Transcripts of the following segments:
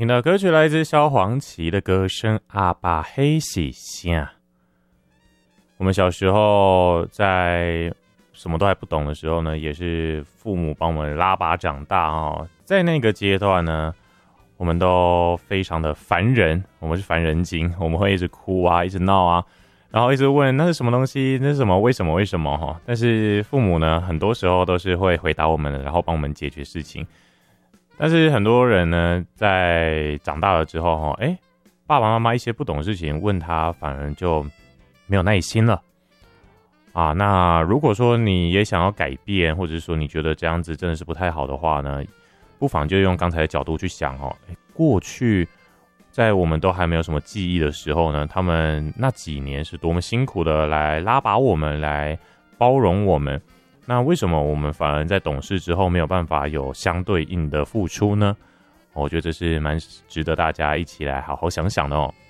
听到歌曲来自萧煌奇的歌声《阿爸黑喜虾》。我们小时候在什么都还不懂的时候呢，也是父母帮我们拉拔长大哦。在那个阶段呢，我们都非常的烦人，我们是烦人精，我们会一直哭啊，一直闹啊，然后一直问那是什么东西，那是什么，为什么为什么哈。但是父母呢，很多时候都是会回答我们的，然后帮我们解决事情。但是很多人呢，在长大了之后爸爸妈妈一些不懂的事情问他，反而就没有耐心了啊。那如果说你也想要改变，或者是说你觉得这样子真的是不太好的话呢，不妨就用刚才的角度去想过去在我们都还没有什么记忆的时候呢，他们那几年是多么辛苦的来拉拔我们，来包容我们。那为什么我们反而在懂事之后没有办法有相对应的付出呢？我觉得这是蛮值得大家一起来好好想想的哦。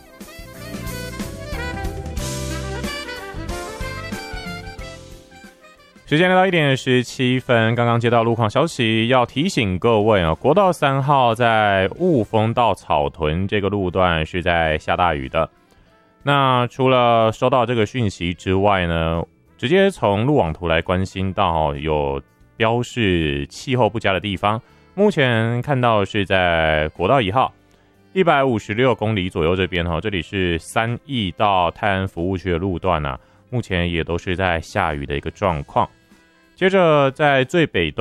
时间来到1点17分，刚刚接到路况消息，要提醒各位国道3号在雾峰到草屯这个路段是在下大雨的。那除了收到这个讯息之外呢，直接从路网图来关心到有标示气候不佳的地方，目前看到是在国道1号156公里左右这边这里是3义到泰安服务区的路段目前也都是在下雨的一个状况。接着在最北